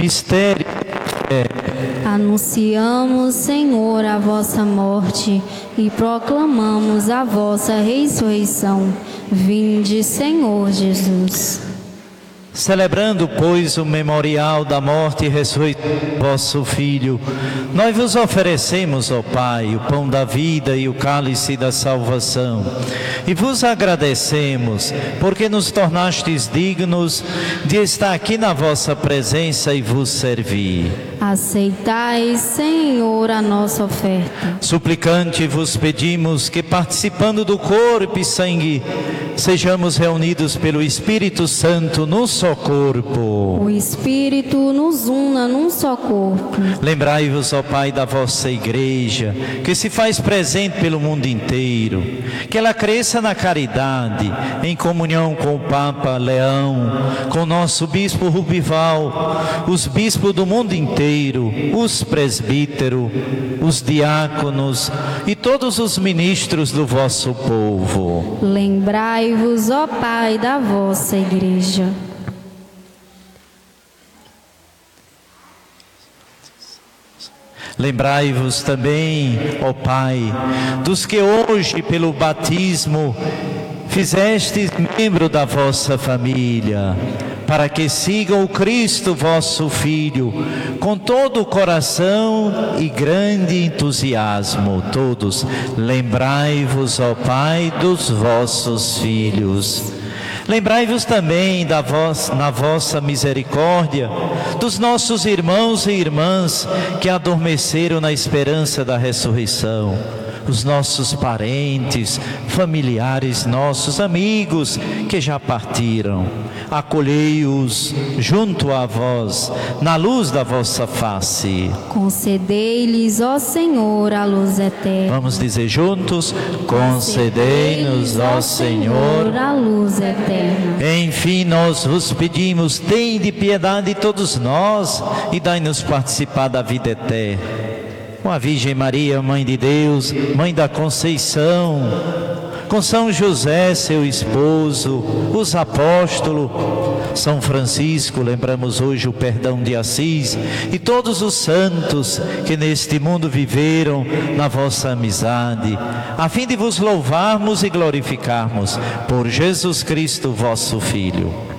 Mistério. Anunciamos, Senhor, a vossa morte e proclamamos a vossa ressurreição. Vinde, Senhor Jesus. Celebrando, pois, o memorial da morte e ressurreição do vosso Filho, nós vos oferecemos, ó Pai, o pão da vida e o cálice da salvação. E vos agradecemos, porque nos tornastes dignos de estar aqui na vossa presença e vos servir. Aceitai, Senhor, a nossa oferta. Suplicante vos pedimos que, participando do corpo e sangue, sejamos reunidos pelo Espírito Santo num só corpo. O Espírito nos una num só corpo. Lembrai-vos, ó Pai, da vossa Igreja, que se faz presente pelo mundo inteiro, que ela cresça na caridade, em comunhão com o Papa Leão, com o nosso Bispo Rubival, os bispos do mundo inteiro, os presbíteros, os diáconos e todos os ministros do vosso povo. Lembrai-vos, ó Pai, da vossa Igreja. Lembrai-vos também, ó Pai, dos que hoje, pelo batismo, fizestes membro da vossa família, para que sigam o Cristo, vosso Filho, com todo o coração e grande entusiasmo. Todos, lembrai-vos, ó Pai, dos vossos filhos. Lembrai-vos também na vossa misericórdia dos nossos irmãos e irmãs que adormeceram na esperança da ressurreição, os nossos parentes, familiares nossos, amigos que já partiram. Acolhei-os junto a vós, na luz da vossa face. Concedei-lhes, ó Senhor, a luz eterna. Vamos dizer juntos: concedei-nos, ó Senhor, a luz eterna. Enfim, nós vos pedimos, tende piedade de todos nós e dai-nos participar da vida eterna. Com a Virgem Maria, Mãe de Deus, Mãe da Conceição, com São José, seu esposo, os apóstolos, São Francisco, lembramos hoje o perdão de Assis, e todos os santos que neste mundo viveram na vossa amizade, a fim de vos louvarmos e glorificarmos por Jesus Cristo, vosso Filho.